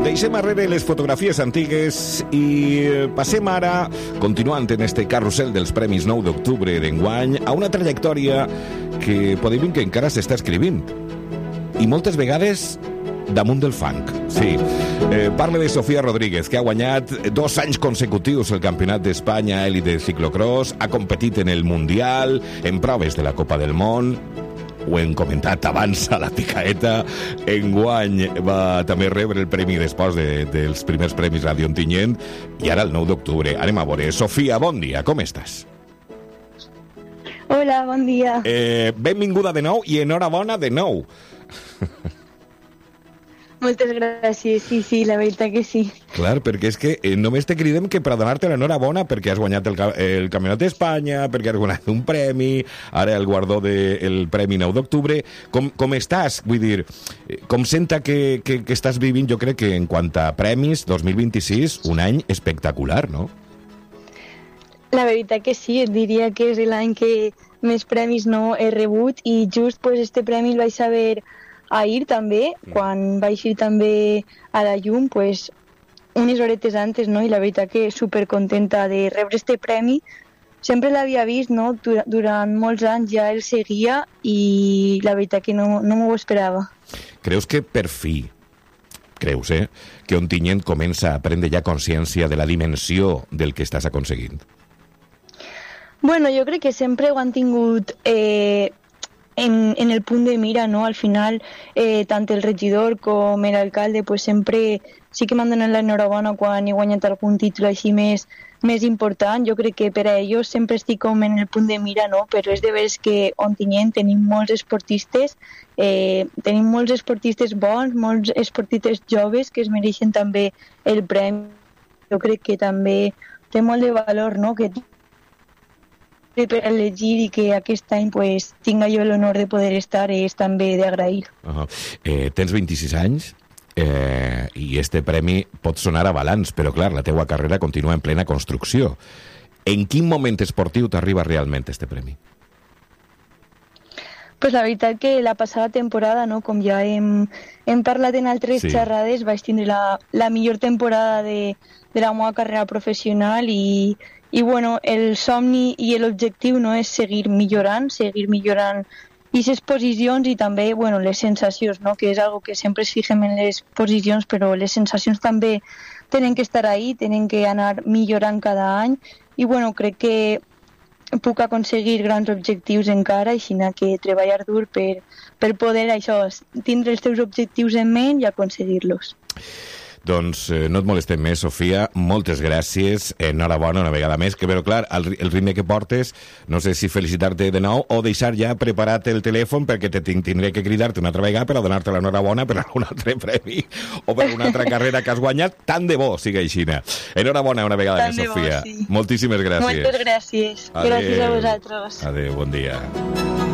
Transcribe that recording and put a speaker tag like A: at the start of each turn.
A: deixem arrere les fotografies antigues i passem ara, continuant en este carrusel dels Premis 9 d'octubre d'enguany, a una trajectòria que podem dir que encara s'està escrivint. I moltes vegades damunt del funk. Sí. Parle de Sofía Rodríguez, que ha guanyat 2 anys consecutius el Campionat d'Espanya Elit de Ciclocross, ha competit en el Mundial, en proves de la Copa del Món, ho hem comentat abans a la picaeta. Enguany va també rebre el premi després dels primers premis Radio Ontinyent i ara el 9 d'octubre. Anem a veure. Sofía, bon dia, com estàs?
B: Hola, bon dia.
A: Benvinguda de nou i enhorabona de nou.
B: Moltes gràcies, sí, la veritat que sí.
A: Clar, perquè és que només te cridem que per donar-te l'enhorabona perquè has guanyat el Campionat d'Espanya, perquè has guanyat un premi, ara el guardó del Premi 9 d'octubre. Com estàs? Vull dir, com senta que estàs vivint, jo crec que en quant a premis, 2026, un any espectacular, no?
B: La veritat que sí, et diria que és l'any que més premis no he rebut i just pues, este premi el vaig saber ahir també, quan vaig ir també a la llum, pues, unes horetes antes, no? I la veritat que supercontenta de rebre este premi. Sempre l'havia vist, no? Durant molts anys ja el seguia i la veritat que no m'ho esperava.
A: Creus que per fi, que Ontinyent comença a prendre ja consciència de la dimensió del que estàs aconseguint?
B: Bueno, jo crec que sempre ho han tingut en el punt de mira, ¿no? Al final, tant el regidor com l'alcalde pues, sempre sí que m'han donat l'enhorabona quan he guanyat algun títol així més important. Jo crec que per a ells sempre estic com en el punt de mira, no? Però és de veres que Ontinyent tenim molts esportistes, bons, molts esportistes joves que es mereixen també el premi. Jo crec que també té molt de valor, no? Que per elegir i que aquest any pues, tinga jo l'honor de poder estar és també d'agrair.
A: Tens 26 anys i este premi pot sonar a balanç, però clar, la teua carrera continua en plena construcció. En quin moment esportiu t'arriba realment este premi?
B: Pues la veritat que la passada temporada, no, com ja hem parlat en altres xerrades, vaig tindre la millor temporada de la meva carrera professional i bueno, el somni i l'objectiu no és seguir millorant aquestes posicions i també bueno, les sensacions, no? Que és algo que sempre es fixem en les posicions, però les sensacions també tenen que estar ahí, tenen que anar millorant cada any i bueno, crec que puc aconseguir grans objectius encara, així que treballar dur per poder això, tindre els teus objectius en ment i aconseguir-los.
A: Doncs no et molestem més, Sofía, moltes gràcies, enhorabona una vegada més, que però clar, el ritme que portes, no sé si felicitar-te de nou o deixar ja preparat el telèfon perquè tindré que cridar-te una altra vegada per a donar-te l'enhorabona per a un altre premi o per una altra carrera que has guanyat, tant de bo sigui així. Enhorabona una vegada més, Sofía. Sí. Moltíssimes gràcies.
B: Moltes gràcies.
A: Adeu.
B: Gràcies a vosaltres.
A: Adéu, bon dia.